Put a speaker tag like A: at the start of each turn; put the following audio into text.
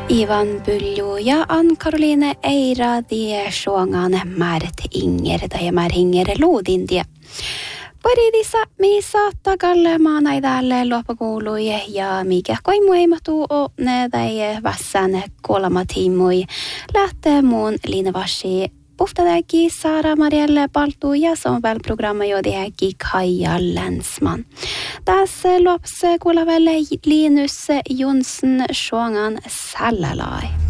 A: Ivan Buljo ja Ann-Karoline Eira die suongaan määrit inger tai määr hinger luudintia. Paridissa mi saattaa kalle maanaidalle loppukuului ja mikä koimuimatu o ne tai vässän kolmatimui lähtee muun linvasi puhtadäki Sara Marielle Paltu ja somvelprogramma jodihäki Kaija Länsman. Tässä lops kuulavelle Linus Jonsson suongan sallalai.